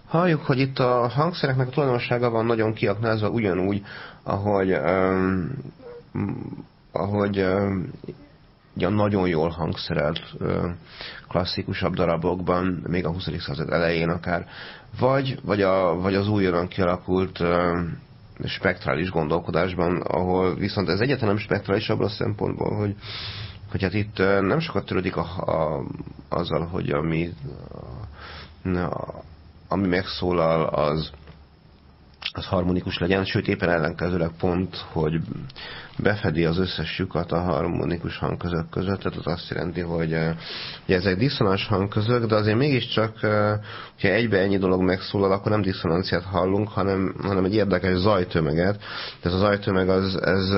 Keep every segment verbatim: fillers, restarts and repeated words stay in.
Halljuk, hogy itt a hangszereknek a tulajdonsága van nagyon kiaknázva ugyanúgy, ahogy, um, ahogy um, ja, nagyon jól hangszerelt um, klasszikusabb darabokban, még a huszadik század elején akár, vagy, vagy, a, vagy az újonnan kialakult um, spektrális gondolkodásban, ahol viszont ez egyáltalán nem spektrális abban a szempontból, hogy, hogy hát itt nem sokat törődik a, a, azzal, hogy ami, a, ami megszólal, az, az harmonikus legyen, sőt éppen ellenkezőleg pont, hogy befedi az összes lyukat a harmonikus hangközök között, tehát az azt jelenti, hogy, hogy ezek diszonáns hangközök, de azért mégiscsak, hogyha egybe ennyi dolog megszólal, akkor nem diszonanciát hallunk, hanem, hanem egy érdekes zajtömeget. Ez a zajtömeg az, ez,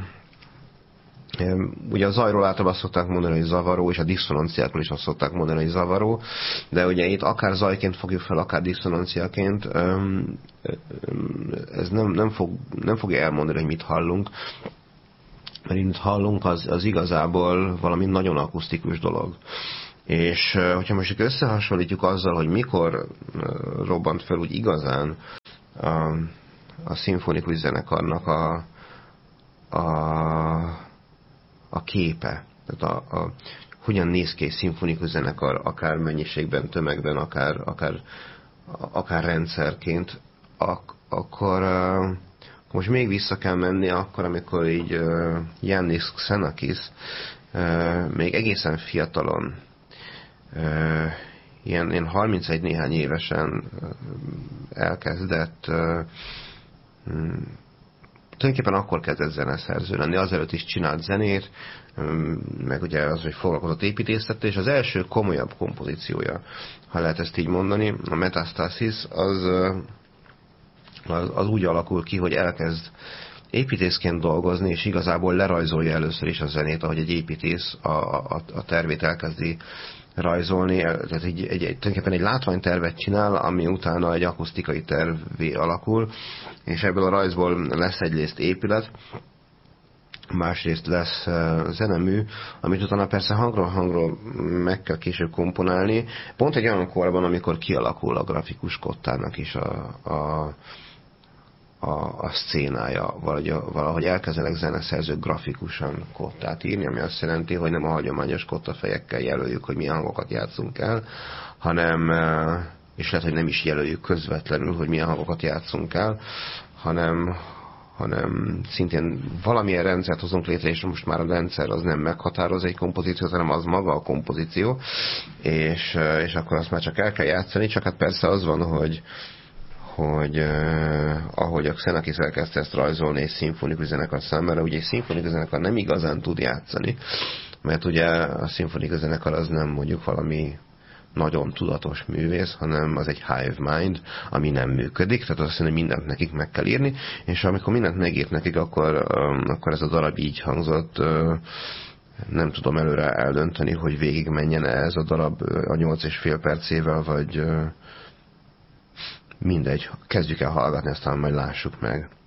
ugye a zajról általában azt szokták mondani, hogy zavaró, és a diszonanciákról is azt szokták mondani, hogy zavaró, de ugye itt akár zajként fogjuk fel, akár diszonanciaként, ez nem, nem, fog, nem fogja elmondani, hogy mit hallunk, mert itt hallunk, az, az igazából valami nagyon akusztikus dolog. És hogyha most összehasonlítjuk azzal, hogy mikor robbant fel úgy igazán a, a szimfonikus zenekarnak a, a a képe, tehát a, a, hogyan néz ki egy szimfonikus zenekar, akár mennyiségben, tömegben, akár, akár, akár rendszerként, ak, akkor uh, most még vissza kell menni akkor, amikor így uh, Yannis Xenakis uh, még egészen fiatalon, uh, ilyen, ilyen harmincegy néhány évesen uh, elkezdett uh, tulajdonképpen akkor kezdett zeneszerző lenni, azelőtt is csinált zenét, meg ugye az, hogy foglalkozott építészettel, és az első komolyabb kompozíciója, ha lehet ezt így mondani, a Metastasis, az, az, az úgy alakul ki, hogy elkezd építészként dolgozni, és igazából lerajzolja először is a zenét, ahogy egy építész a, a, a tervét elkezdi rajzolni, tehát egy, egy, egy, tulajdonképpen egy látványtervet csinál, ami utána egy akusztikai tervé alakul, és ebből a rajzból lesz egyrészt épület, másrészt lesz uh, zenemű, amit utána persze hangról hangról meg kell később komponálni, pont egy olyan korban, amikor kialakul a grafikus kottának is a, a A, a szcénája, valahogy, valahogy elkezdenek zeneszerzők grafikusan kottát írni, ami azt jelenti, hogy nem a hagyományos kottafejekkel jelöljük, hogy milyen hangokat játszunk el, hanem, és lehet, hogy nem is jelöljük közvetlenül, hogy milyen hangokat játszunk el, hanem, hanem szintén valamilyen rendszert hozunk létre, és most már a rendszer az nem meghatároz egy kompozíciót, hanem az maga a kompozíció, és, és akkor azt már csak el kell játszani, csak hát persze az van, hogy hogy eh, ahogy a Xenakis elkezdte ezt rajzolni egy szimfonikus zenekar számára, ugye egy szimfonikus zenekar nem igazán tud játszani, mert ugye a szimfonikus zenekar az nem mondjuk valami nagyon tudatos művész, hanem az egy hive mind, ami nem működik, tehát azt jelenti, hogy mindent nekik meg kell írni, és amikor mindent megírt nekik, akkor, um, akkor ez a darab így hangzott, uh, nem tudom előre eldönteni, hogy végig menjen ez a darab a nyolc és fél percével, vagy uh, mindegy, kezdjük el hallgatni, aztán majd lássuk meg.